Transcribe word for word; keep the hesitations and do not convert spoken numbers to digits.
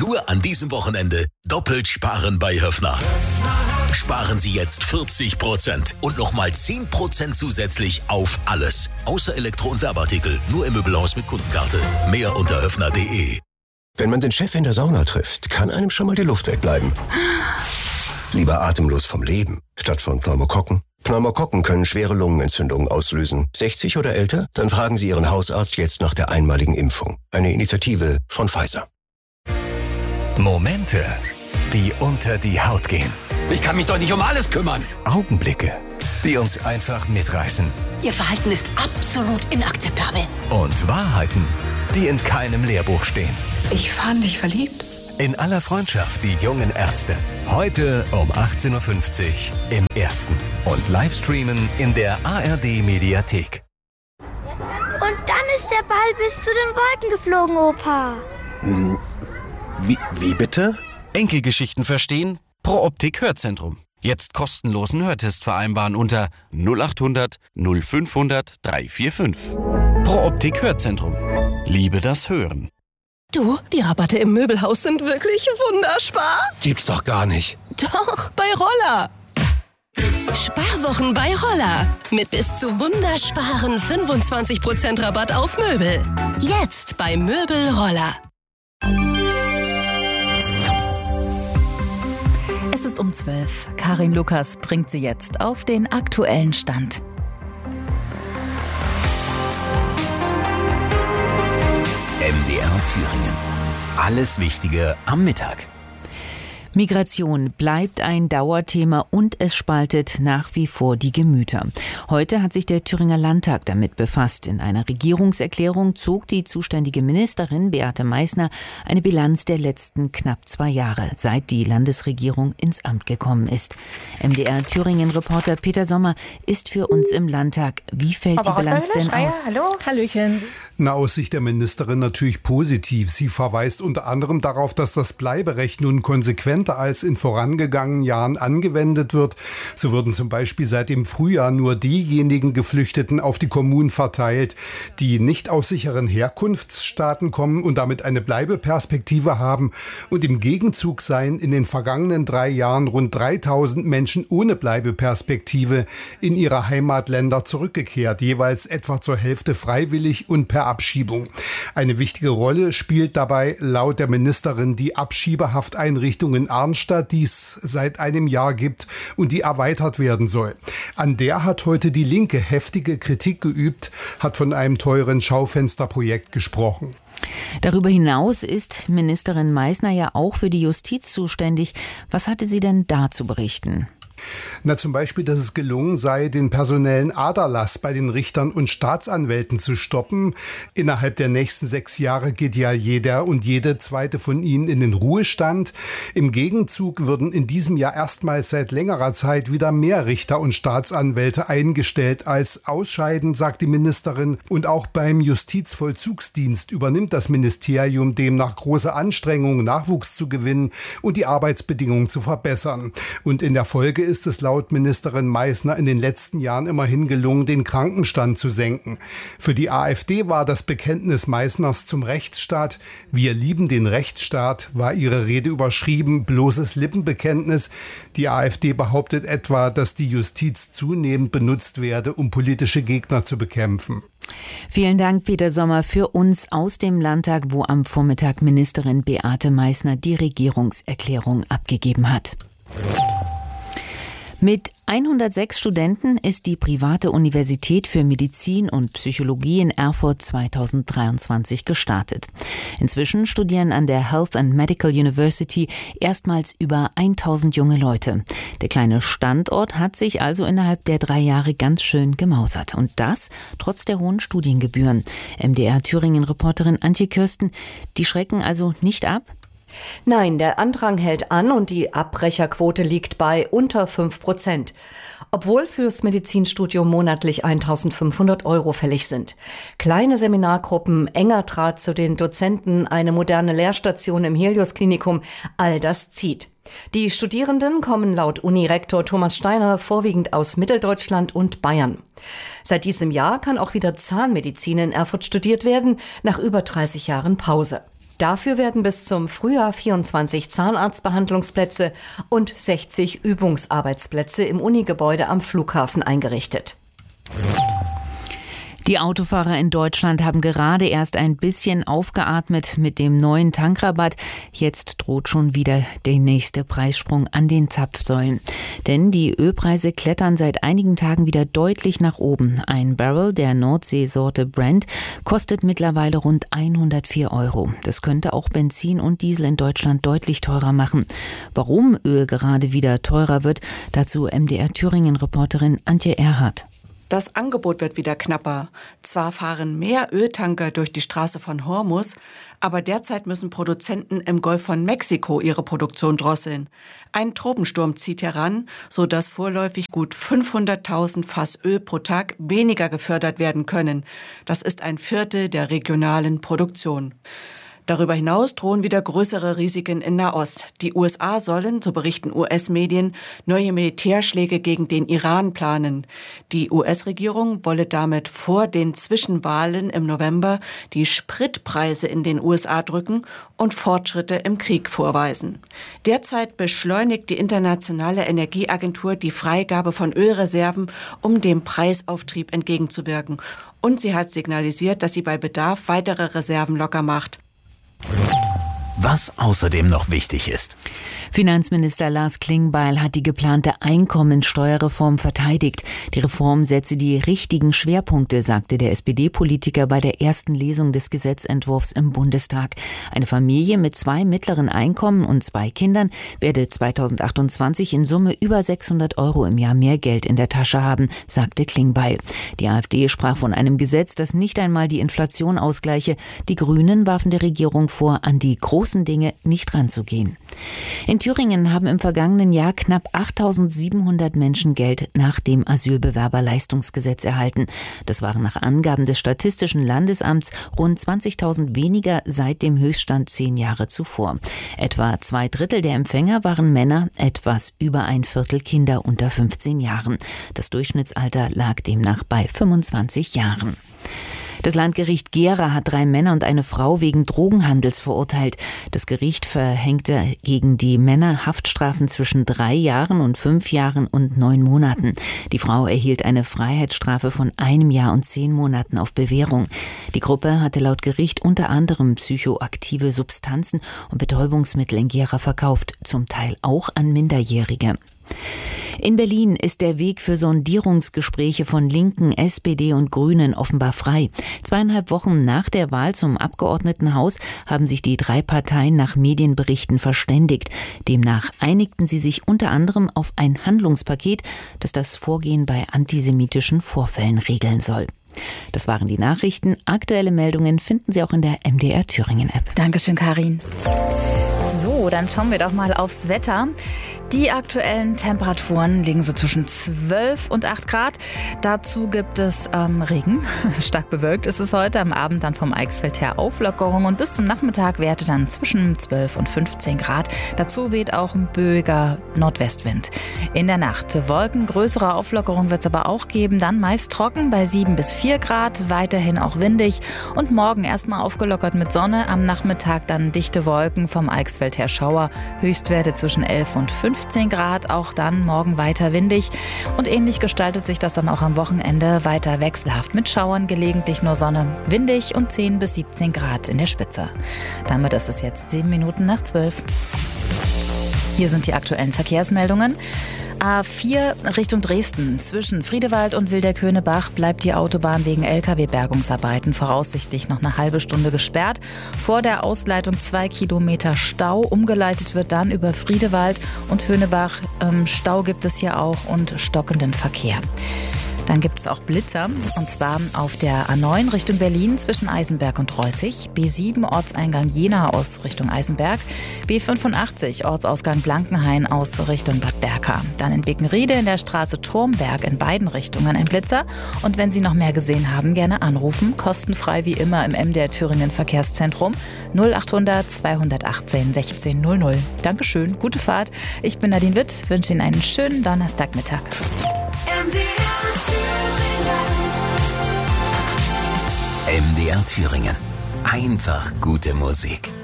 Nur an diesem Wochenende doppelt sparen bei Höffner. Sparen Sie jetzt vierzig Prozent und nochmal zehn Prozent zusätzlich auf alles. Außer Elektro- und Werbeartikel, nur im Möbelhaus mit Kundenkarte. Mehr unter höffner punkt de. Wenn man den Chef in der Sauna trifft, kann einem schon mal die Luft wegbleiben. Lieber atemlos vom Leben, statt von Pneumokokken. Pneumokokken können schwere Lungenentzündungen auslösen. sechzig oder älter? Dann fragen Sie Ihren Hausarzt jetzt nach der einmaligen Impfung. Eine Initiative von Pfizer. Momente, die unter die Haut gehen. Ich kann mich doch nicht um alles kümmern. Augenblicke, die uns einfach mitreißen. Ihr Verhalten ist absolut inakzeptabel. Und Wahrheiten, die in keinem Lehrbuch stehen. Ich fand dich verliebt. In aller Freundschaft, die jungen Ärzte. Heute um achtzehn Uhr fünfzig im Ersten. Und Livestreamen in der A R D-Mediathek. Und dann ist der Ball bis zu den Wolken geflogen, Opa. Hm, wie, wie bitte? Enkelgeschichten verstehen? Pro Optik Hörzentrum. Jetzt kostenlosen Hörtest vereinbaren unter null acht hundert null fünfhundert dreihundertfünfundvierzig. Pro Optik Hörzentrum. Liebe das Hören. Du, die Rabatte im Möbelhaus sind wirklich wunderspar. Gibt's doch gar nicht. Doch, bei Roller. Sparwochen bei Roller. Mit bis zu wundersparen fünfundzwanzig Prozent Rabatt auf Möbel. Jetzt bei Möbel Roller. Es ist um zwölf. Karin Lukas bringt sie jetzt auf den aktuellen Stand. M D R Thüringen. Alles Wichtige am Mittag. Migration bleibt ein Dauerthema und es spaltet nach wie vor die Gemüter. Heute hat sich der Thüringer Landtag damit befasst. In einer Regierungserklärung zog die zuständige Ministerin Beate Meißner eine Bilanz der letzten knapp zwei Jahre, seit die Landesregierung ins Amt gekommen ist. M D R Thüringen-Reporter Peter Sommer ist für uns im Landtag. Wie fällt die Bilanz denn aus? Hallo. Hallöchen. Na, aus Sicht der Ministerin natürlich positiv. Sie verweist unter anderem darauf, dass das Bleiberecht nun konsequent als in vorangegangenen Jahren angewendet wird. So würden zum Beispiel seit dem Frühjahr nur diejenigen Geflüchteten auf die Kommunen verteilt, die nicht aus sicheren Herkunftsstaaten kommen und damit eine Bleibeperspektive haben. Und im Gegenzug seien in den vergangenen drei Jahren rund dreitausend Menschen ohne Bleibeperspektive in ihre Heimatländer zurückgekehrt, jeweils etwa zur Hälfte freiwillig und per Abschiebung. Eine wichtige Rolle spielt dabei laut der Ministerin die Abschiebehafteinrichtung in Arnstadt, die es seit einem Jahr gibt und die erweitert werden soll. An der hat heute die Linke heftige Kritik geübt, hat von einem teuren Schaufensterprojekt gesprochen. Darüber hinaus ist Ministerin Meißner ja auch für die Justiz zuständig. Was hatte sie denn da zu berichten? Na, zum Beispiel, dass es gelungen sei, den personellen Aderlass bei den Richtern und Staatsanwälten zu stoppen. Innerhalb der nächsten sechs Jahre geht ja jeder und jede zweite von ihnen in den Ruhestand. Im Gegenzug würden in diesem Jahr erstmals seit längerer Zeit wieder mehr Richter und Staatsanwälte eingestellt als ausscheiden, sagt die Ministerin. Und auch beim Justizvollzugsdienst übernimmt das Ministerium demnach große Anstrengungen, Nachwuchs zu gewinnen und die Arbeitsbedingungen zu verbessern. Und in der Folge ist es laut Ministerin Meißner in den letzten Jahren immerhin gelungen, den Krankenstand zu senken. Für die AfD war das Bekenntnis Meißners zum Rechtsstaat, wir lieben den Rechtsstaat, war ihre Rede überschrieben, bloßes Lippenbekenntnis. Die AfD behauptet etwa, dass die Justiz zunehmend benutzt werde, um politische Gegner zu bekämpfen. Vielen Dank, Peter Sommer, für uns aus dem Landtag, wo am Vormittag Ministerin Beate Meißner die Regierungserklärung abgegeben hat. Mit hundertsechs Studenten ist die private Universität für Medizin und Psychologie in Erfurt zweitausenddreiundzwanzig gestartet. Inzwischen studieren an der Health and Medical University erstmals über tausend junge Leute. Der kleine Standort hat sich also innerhalb der drei Jahre ganz schön gemausert. Und das trotz der hohen Studiengebühren. M D R Thüringen-Reporterin Antje Kirsten, die schrecken also nicht ab? Nein, der Andrang hält an und die Abbrecherquote liegt bei unter fünf Prozent. Obwohl fürs Medizinstudium monatlich eintausendfünfhundert Euro fällig sind. Kleine Seminargruppen, enger Draht zu den Dozenten, eine moderne Lehrstation im Helios-Klinikum, all das zieht. Die Studierenden kommen laut Unirektor Thomas Steiner vorwiegend aus Mitteldeutschland und Bayern. Seit diesem Jahr kann auch wieder Zahnmedizin in Erfurt studiert werden, nach über dreißig Jahren Pause. Dafür werden bis zum Frühjahr vierundzwanzig Zahnarztbehandlungsplätze und sechzig Übungsarbeitsplätze im Unigebäude am Flughafen eingerichtet. Die Autofahrer in Deutschland haben gerade erst ein bisschen aufgeatmet mit dem neuen Tankrabatt. Jetzt droht schon wieder der nächste Preissprung an den Zapfsäulen. Denn die Ölpreise klettern seit einigen Tagen wieder deutlich nach oben. Ein Barrel der Nordseesorte Brent kostet mittlerweile rund hundertvier Euro. Das könnte auch Benzin und Diesel in Deutschland deutlich teurer machen. Warum Öl gerade wieder teurer wird, dazu M D R Thüringen-Reporterin Antje Erhardt. Das Angebot wird wieder knapper. Zwar fahren mehr Öltanker durch die Straße von Hormuz, aber derzeit müssen Produzenten im Golf von Mexiko ihre Produktion drosseln. Ein Tropensturm zieht heran, sodass vorläufig gut fünfhunderttausend Fass Öl pro Tag weniger gefördert werden können. Das ist ein Viertel der regionalen Produktion. Darüber hinaus drohen wieder größere Risiken in Nahost. Die U S A sollen, so berichten U S-Medien, neue Militärschläge gegen den Iran planen. Die U S-Regierung wolle damit vor den Zwischenwahlen im November die Spritpreise in den U S A drücken und Fortschritte im Krieg vorweisen. Derzeit beschleunigt die Internationale Energieagentur die Freigabe von Ölreserven, um dem Preisauftrieb entgegenzuwirken. Und sie hat signalisiert, dass sie bei Bedarf weitere Reserven locker macht. Was außerdem noch wichtig ist. Finanzminister Lars Klingbeil hat die geplante Einkommensteuerreform verteidigt. Die Reform setze die richtigen Schwerpunkte, sagte der S P D-Politiker bei der ersten Lesung des Gesetzentwurfs im Bundestag. Eine Familie mit zwei mittleren Einkommen und zwei Kindern werde zweitausendachtundzwanzig in Summe über sechshundert Euro im Jahr mehr Geld in der Tasche haben, sagte Klingbeil. Die AfD sprach von einem Gesetz, das nicht einmal die Inflation ausgleiche. Die Grünen warfen der Regierung vor, an die großen Dinge nicht ranzugehen. In Thüringen haben im vergangenen Jahr knapp achttausendsiebenhundert Menschen Geld nach dem Asylbewerberleistungsgesetz erhalten. Das waren nach Angaben des Statistischen Landesamts rund zwanzigtausend weniger seit dem Höchststand zehn Jahre zuvor. Etwa zwei Drittel der Empfänger waren Männer, etwas über ein Viertel Kinder unter fünfzehn Jahren. Das Durchschnittsalter lag demnach bei fünfundzwanzig Jahren. Das Landgericht Gera hat drei Männer und eine Frau wegen Drogenhandels verurteilt. Das Gericht verhängte gegen die Männer Haftstrafen zwischen drei Jahren und fünf Jahren und neun Monaten. Die Frau erhielt eine Freiheitsstrafe von einem Jahr und zehn Monaten auf Bewährung. Die Gruppe hatte laut Gericht unter anderem psychoaktive Substanzen und Betäubungsmittel in Gera verkauft, zum Teil auch an Minderjährige. In Berlin ist der Weg für Sondierungsgespräche von Linken, S P D und Grünen offenbar frei. Zweieinhalb Wochen nach der Wahl zum Abgeordnetenhaus haben sich die drei Parteien nach Medienberichten verständigt. Demnach einigten sie sich unter anderem auf ein Handlungspaket, das das Vorgehen bei antisemitischen Vorfällen regeln soll. Das waren die Nachrichten. Aktuelle Meldungen finden Sie auch in der M D R Thüringen App. Dankeschön, Karin. So, dann schauen wir doch mal aufs Wetter. Die aktuellen Temperaturen liegen so zwischen zwölf und acht Grad. Dazu gibt es ähm, Regen. Stark bewölkt ist es heute. Am Abend dann vom Eichsfeld her Auflockerung. Und bis zum Nachmittag Werte dann zwischen zwölf und fünfzehn Grad. Dazu weht auch ein böiger Nordwestwind. In der Nacht Wolken, größere Auflockerung wird es aber auch geben. Dann meist trocken bei sieben bis vier Grad. Weiterhin auch windig. Und morgen erstmal aufgelockert mit Sonne. Am Nachmittag dann dichte Wolken vom Eichsfeld her Schauer. Höchstwerte zwischen elf und fünfzehn Grad, auch dann morgen weiter windig. Und ähnlich gestaltet sich das dann auch am Wochenende weiter wechselhaft mit Schauern, gelegentlich nur Sonne, windig und zehn bis siebzehn Grad in der Spitze. Damit ist es jetzt sieben Minuten nach zwölf. Hier sind die aktuellen Verkehrsmeldungen. A vier Richtung Dresden. Zwischen Friedewald und Wilderköhnebach bleibt die Autobahn wegen L K W-Bergungsarbeiten voraussichtlich noch eine halbe Stunde gesperrt. Vor der Ausleitung zwei Kilometer Stau. Umgeleitet wird dann über Friedewald und Höhnebach. Ähm, Stau gibt es hier auch und stockenden Verkehr. Dann gibt es auch Blitzer, und zwar auf der A neun Richtung Berlin zwischen Eisenberg und Reußig, B sieben Ortseingang Jena aus Richtung Eisenberg, B fünfundachtzig Ortsausgang Blankenhain aus Richtung Bad Berka. Dann in Bickenriede in der Straße Turmberg in beiden Richtungen ein Blitzer. Und wenn Sie noch mehr gesehen haben, gerne anrufen, kostenfrei wie immer im M D R Thüringen Verkehrszentrum null achthundert zweihundertachtzehn sechzehn null null. Dankeschön, gute Fahrt. Ich bin Nadine Witt, wünsche Ihnen einen schönen Donnerstagmittag. M D R Thüringen. Einfach gute Musik.